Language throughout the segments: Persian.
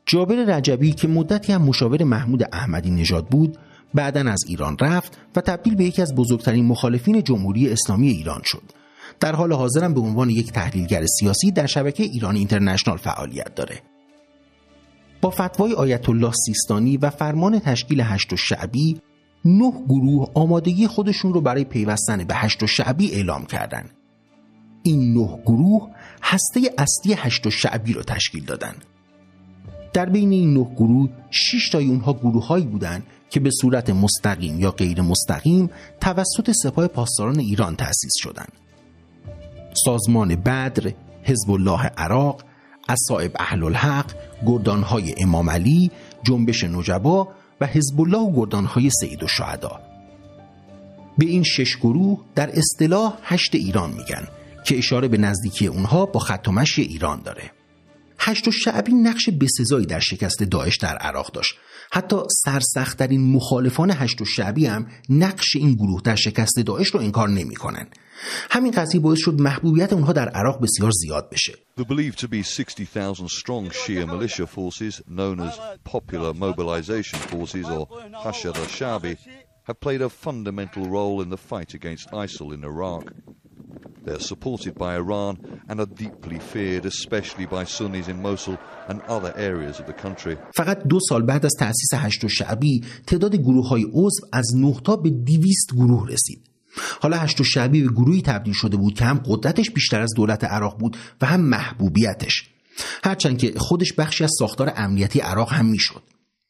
جابر رجبی که مدتی هم مشاور محمود احمدی نژاد بود، بعداً از ایران رفت و تبدیل به یکی از بزرگترین مخالفین جمهوری اسلامی ایران شد. در حال حاضر هم به عنوان یک تحلیلگر سیاسی در شبکه ایران اینترنشنال فعالیت داره. با فتوای آیت الله سیستانی و فرمان تشکیل هشت الشعبی، 9 گروه آمادگی خودشون رو برای پیوستن به هشت الشعبی اعلام کردند. این 9 گروه هسته اصلی هشت الشعبی رو تشکیل دادن. در بین این 9 گروه 6 تای اونها گروه‌هایی بودن که به صورت مستقیم یا غیر مستقیم توسط سپاه پاسداران ایران تأسیس شدند. سازمان بدر، حزب الله عراق، اصحاب اهل الحق، گردانهای امام علی، جنبش نجبا و حزب الله و گردانهای سید الشهدا. به این 6 گروه در اصطلاح هشت ایران میگن که اشاره به نزدیکی اونها با خط و مشی ایران داره. هشت الشعبی نقش بسزایی در شکست داعش در عراق داشت. حتی سرسخت‌ترین مخالفان هشت الشعبی هم نقش این گروه در شکست داعش رو انکار نمی‌کنن. همین قضیه باعث شد محبوبیت اونها در عراق بسیار زیاد بشه. The believed to be 60,000 strong Shia militia forces known as Popular Mobilization Forces or Hashd al-Sha'bi have played a fundamental role in the fight against ISIL in Iraq. They are supported by Iran and are deeply feared, especially by Sunnis in Mosul and other areas of the country. فقط 2 سال بعد از تأسیس هشت الشعبی تعداد گروه‌های عضو از 9 تا به 200 گروه رسید. حالا هشت الشعبی به گروهی تبدیل شده بود که هم قدرتش بیشتر از دولت عراق بود و هم محبوبیتش، هرچند که خودش بخشی از ساختار امنیتی عراق هم میشد.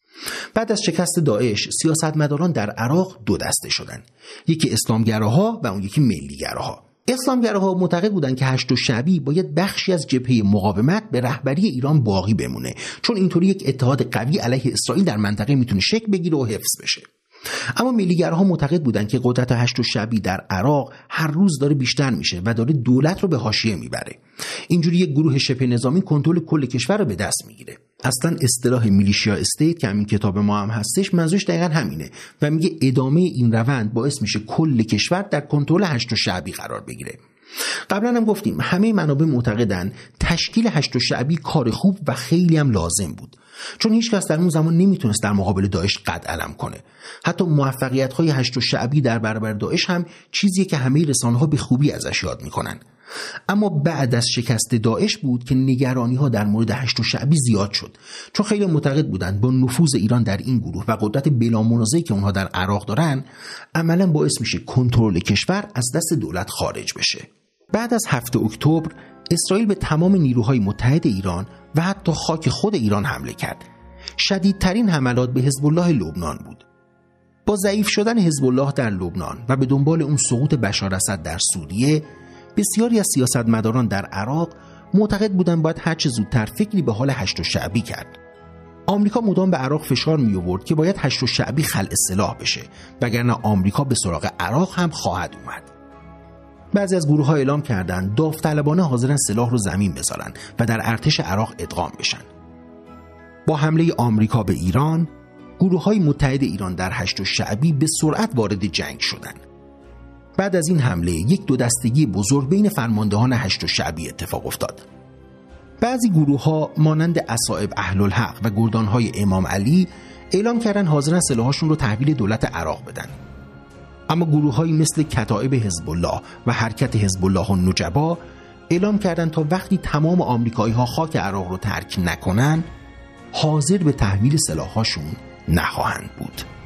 بعد از شکست داعش سیاستمداران در عراق 2 دسته شدند، یکی اسلامگراها و اون یکی ملیگراها. اسلامگراها معتقد بودند که هشت الشعبی باید بخشی از جبهه مقاومت به رهبری ایران باقی بمونه، چون اینطوری یک اتحاد قوی علیه اسرائیل در منطقه میتونه شکل بگیره و حفظ بشه. اما ملیگراها معتقد بودند که قدرت هشت الشعبی در عراق هر روز داره بیشتر میشه و داره دولت رو به حاشیه میبره. اینجوری یک گروه شبه نظامی کنترل کل کشور رو به دست میگیره. اصلا اصطلاح میلیشیا استیت که همین کتاب ما هم هستش منظورش دقیقاً همینه و میگه ادامه این روند باعث میشه کل کشور در کنترل هشت الشعبی قرار بگیره. قبلا هم گفتیم همه منابع معتقدن تشکیل هشت الشعبی کار خوب و خیلی هم لازم بود، چون هیچ کس در اون زمان نمیتونست در مقابل داعش قد علم کنه. حتی موفقیت‌های هشت الشعبی در برابر داعش هم چیزیه که همه رسانه‌ها به خوبی ازش یاد میکنن. اما بعد از شکست داعش بود که نگرانی‌ها در مورد هشت الشعبی زیاد شد، چون خیلی معتقد بودند با نفوذ ایران در این گروه و قدرت بلامنازعی که اونها در عراق دارن عملاً باعث میشه کنترل کشور از دست دولت خارج بشه. بعد از 7 اکتبر اسرائیل به تمام نیروهای متحد ایران و حتی خاک خود ایران حمله کرد. شدیدترین حملات به حزب الله لبنان بود. با ضعیف شدن حزب الله در لبنان و به دنبال اون سقوط بشار اسد در سوریه، بسیاری از سیاستمداران در عراق معتقد بودند باید هرچه زودتر فکری به حال هشت الشعبی کرد. آمریکا مدام به عراق فشار می آورد که باید هشت الشعبی خلع سلاح بشه، وگرنه آمریکا به سراغ عراق هم خواهد اومد. بعضی از گروه‌ها اعلام کردند داوطلبانه حاضرن سلاح رو زمین بذارن و در ارتش عراق ادغام بشن. با حمله آمریکا به ایران، گروه‌های متحد ایران در هشت الشعبی به سرعت وارد جنگ شدند. بعد از این حمله یک 2 دستگی بزرگ بین فرماندهان هشت الشعبی اتفاق افتاد. بعضی گروه‌ها مانند اصحاب اهل الحق و گردانهای امام علی اعلام کردن حاضرن سلاحاشون رو تحویل دولت عراق بدن. اما گروه‌هایی مثل کتائب حزب الله و حرکت حزب الله و نجبا اعلام کردند تا وقتی تمام آمریکایی‌ها خاک عراق رو ترک نکنن، حاضر به تحویل سلاح‌هاشون نخواهند بود.